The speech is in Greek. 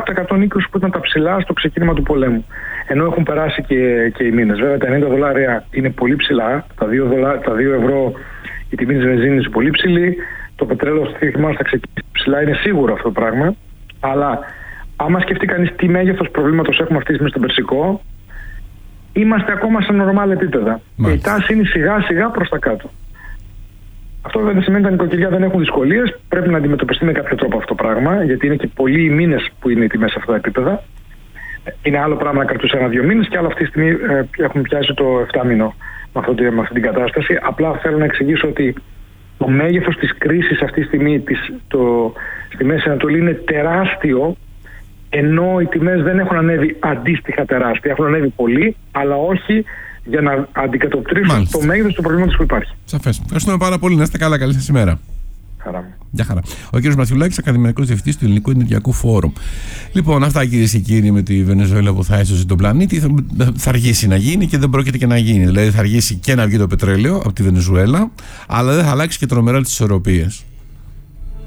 120 που ήταν τα ψηλά στο ξεκίνημα του πολέμου. Ενώ έχουν περάσει και οι μήνες. Βέβαια τα $90 είναι πολύ ψηλά, τα 2 ευρώ η τιμή της βενζίνης είναι πολύ ψηλή, το πετρέλαιο στη θυμάσαι θα ξεκινήσει ψηλά, είναι σίγουρο αυτό το πράγμα. Αλλά άμα σκεφτεί κανείς τι μέγεθος προβλήματος έχουμε αυτή τη στιγμή στον Περσικό, είμαστε ακόμα σε νορμάλ επίπεδα. Και η τάση είναι σιγά σιγά προς τα κάτω. Αυτό δεν σημαίνει ότι τα νοικοκυριά δεν έχουν δυσκολίες. Πρέπει να αντιμετωπιστεί με κάποιο τρόπο αυτό το πράγμα, γιατί είναι και πολλοί οι μήνες που είναι οι τιμές σε αυτά τα επίπεδα. Είναι άλλο πράγμα να κρατούσε 1-2 μήνες, και άλλο αυτή τη στιγμή έχουμε πιάσει το 7 μήνο με αυτή την κατάσταση. Απλά θέλω να εξηγήσω ότι το μέγεθος της κρίσης αυτή τη στιγμή στη Μέση Ανατολή είναι τεράστιο, ενώ οι τιμές δεν έχουν ανέβει αντίστοιχα τεράστια. Έχουν ανέβει πολύ, αλλά όχι για να αντικατοπτρίσουν το μέγεθος του προβλήματος που υπάρχει. Σαφές. Ευχαριστούμε πάρα πολύ. Να είστε καλά. Καλή σας ημέρα. Χαρά μου. Γεια χαρά. Ο κ. Μαθιουλάκης, Ακαδημαϊκός Διευθυντής του Ελληνικού Ενεργειακού Φόρουμ. Λοιπόν, αυτά κυρίες και κύριοι με τη Βενεζουέλα που θα έσωσε τον πλανήτη. Θα αργήσει να γίνει και δεν πρόκειται και να γίνει. Δηλαδή θα αργήσει και να βγει το πετρέλαιο από τη Βενεζουέλα, αλλά δεν θα αλλάξει και τρομερά τις ισορροπίες.